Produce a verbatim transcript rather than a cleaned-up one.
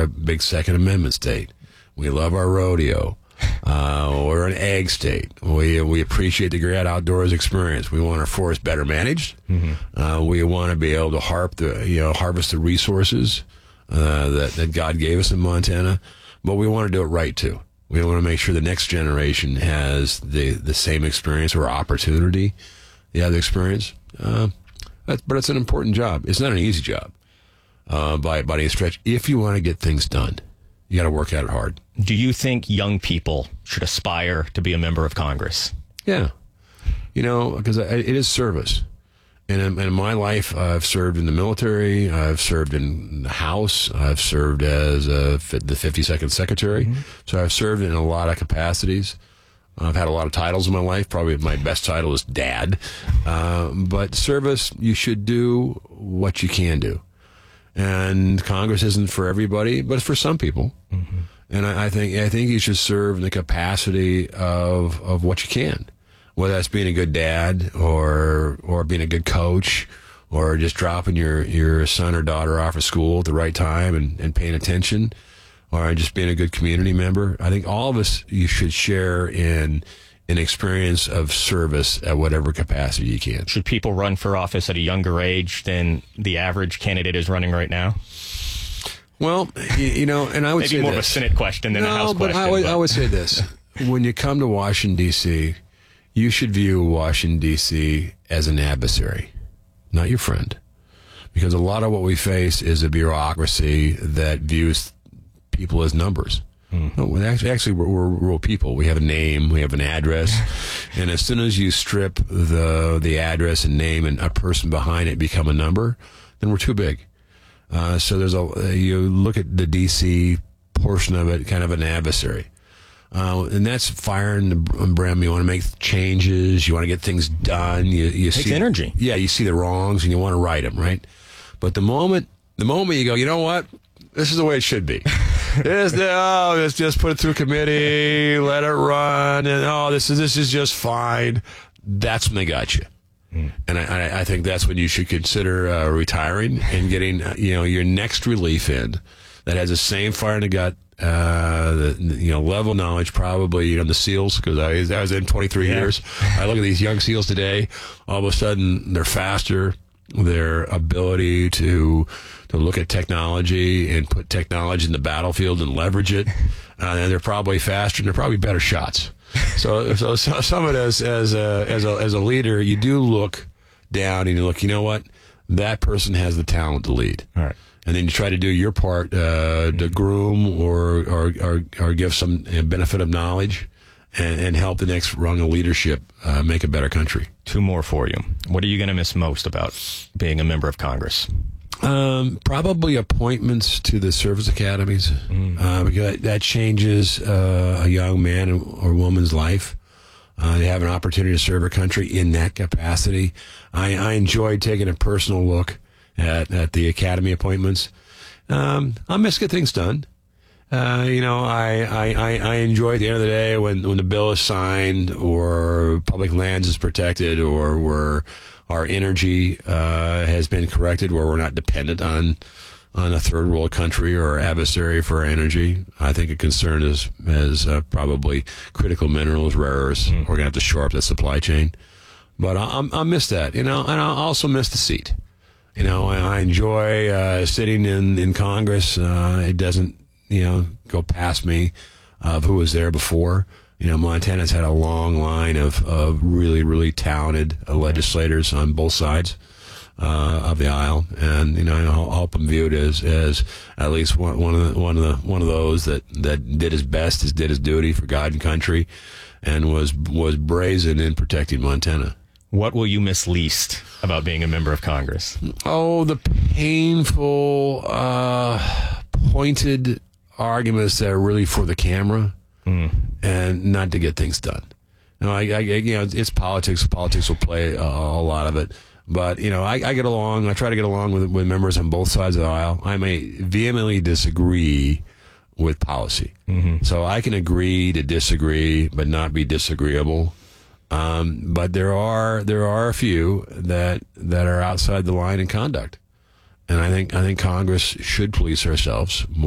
big Second Amendment state. We love our rodeo. Uh, we're an egg state. We we appreciate the great outdoors experience. We want our forests better managed. Mm-hmm. Uh, we want to be able to harp the you know harvest the resources uh, that that God gave us in Montana, but we want to do it right too. We want to make sure the next generation has the the same experience or opportunity, the other experience. Uh, that's, but it's an important job. It's not an easy job uh, by by any stretch. If you want to get things done, you got to work at it hard. Do you think young people should aspire to be a member of Congress? Yeah. You know, because it is service. And in, in my life, I've served in the military. I've served in the House. I've served as a, the fifty-second Secretary. Mm-hmm. So I've served in a lot of capacities. I've had a lot of titles in my life. Probably my best title is Dad. Uh, but service, you should do what you can do. And Congress isn't for everybody, but it's for some people. Mm-hmm. And I, I think I think you should serve in the capacity of of what you can, whether that's being a good dad or or being a good coach or just dropping your, your son or daughter off of school at the right time and, and paying attention, or just being a good community member. I think all of us, you should share in an experience of service at whatever capacity you can. Should people run for office at a younger age than the average candidate is running right now? Well, you, you know, and I would Maybe say more this. of a Senate question than no, a House but question. I would, but I would say this. When you come to Washington, D C, you should view Washington, D C as an adversary, not your friend. Because a lot of what we face is a bureaucracy that views people as numbers. Hmm. No, actually, actually we're, we're real people. We have a name, we have an address, and as soon as you strip the the address and name and a person behind it become a number, then we're too big. Uh, so there's a you look at the D C portion of it, kind of an adversary, uh, and that's firing the brim. You want to make changes, you want to get things done. You, you it takes see energy. Yeah, you see the wrongs and you want to right them, right? But the moment the moment you go, you know what? This is the way it should be. This, oh, let's just put it through committee, let it run, and oh, this is this is just fine. That's when they got you. Mm. And I, I think that's when you should consider uh, retiring and getting uh, you know your next relief in that has the same fire in the gut, uh, the you know level of knowledge, probably you know the SEALs, because I, I was in twenty-three yeah. years. I look at these young SEALs today. All of a sudden, they're faster. Their ability to to look at technology and put technology in the battlefield and leverage it, uh, and they're probably faster and they're probably better shots. So, so, so some of it as as a, as a as a leader, you do look down and you look. You know what? That person has the talent to lead. All right. And then you try to do your part uh, to groom or or or, or give some benefit of knowledge. And, and help the next rung of leadership uh, make a better country. Two more for you. What are you going to miss most about being a member of Congress? Um, probably appointments to the service academies, mm. uh, because that changes uh, a young man or woman's life. Uh, they have an opportunity to serve a country in that capacity. I, I enjoyed taking a personal look at, at the academy appointments. Um, I'll miss get things done. Uh, you know, I, I, I enjoy at the end of the day when, when the bill is signed or public lands is protected or where our energy uh, has been corrected, where we're not dependent on on a third world country or adversary for our energy. I think a concern is, is uh, probably critical minerals, rare earths. Mm. We're going to have to shore up the supply chain. But I, I miss that, you know, and I also miss the seat. You know, I, I enjoy uh, sitting in, in Congress. Uh, it doesn't, you know, go past me of who was there before. You know, Montana's had a long line of, of really, really talented uh, legislators on both sides uh, of the aisle, and you know, I'll help them view it as, as at least one, one of the one of the one of those that, that did his best, as did his duty for God and country, and was was brazen in protecting Montana. What will you miss least about being a member of Congress? Oh, the painful, uh, pointed arguments that are really for the camera mm. and not to get things done. You know, I, I, you know, it's politics. Politics will play a, a lot of it. But, you know, I, I get along. I try to get along with, with members on both sides of the aisle. I may vehemently disagree with policy. Mm-hmm. So I can agree to disagree, but not be disagreeable. Um, but there are there are a few that that are outside the line in conduct. And I think I think Congress should police ourselves